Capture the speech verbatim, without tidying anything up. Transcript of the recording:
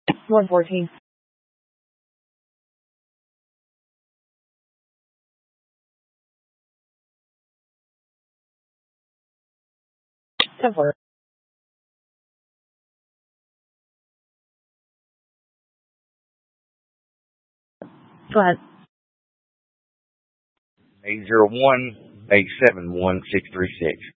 one fourteen. ten four. Go ahead. eight zero one, eight seven one, six three six.